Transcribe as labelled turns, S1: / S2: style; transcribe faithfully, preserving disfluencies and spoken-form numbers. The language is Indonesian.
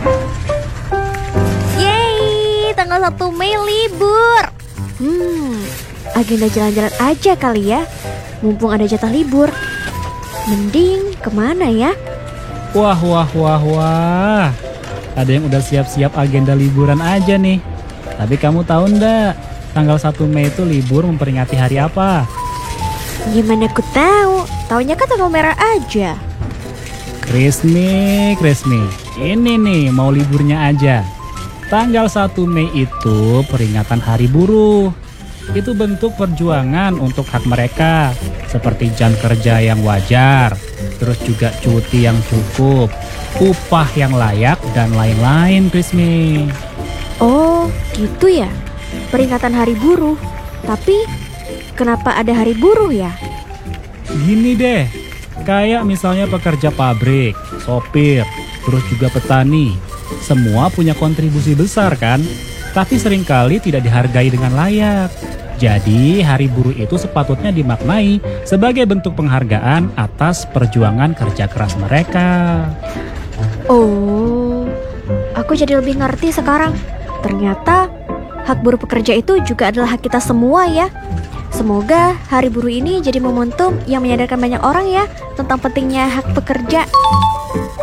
S1: Yeay, tanggal satu Mei libur. Hmm, agenda jalan-jalan aja kali ya. Mumpung ada jatah libur. Mending kemana ya?
S2: Wah, wah, wah, wah. Ada yang udah siap-siap agenda liburan aja nih. Tapi kamu tahu ndak, tanggal satu Mei itu libur memperingati hari apa?
S1: Gimana aku tahu? Taunya kan tanggal merah aja.
S2: Krismi, Krismi. Ini nih mau liburnya aja. Tanggal satu Mei itu peringatan Hari Buruh. Itu bentuk perjuangan untuk hak mereka, seperti jam kerja yang wajar, terus juga cuti yang cukup, upah yang layak, dan lain-lain, Krismi.
S1: Oh, gitu ya. Peringatan Hari Buruh. Tapi kenapa ada Hari Buruh ya?
S2: Gini deh, kayak misalnya pekerja pabrik, sopir, terus juga petani. Semua punya kontribusi besar kan? Tapi seringkali tidak dihargai dengan layak. Jadi hari buruh itu sepatutnya dimaknai sebagai bentuk penghargaan atas perjuangan kerja keras mereka.
S1: Oh, aku jadi lebih ngerti sekarang. Ternyata hak buruh pekerja itu juga adalah hak kita semua ya. Semoga hari buruh ini jadi momentum yang menyadarkan banyak orang ya tentang pentingnya hak pekerja.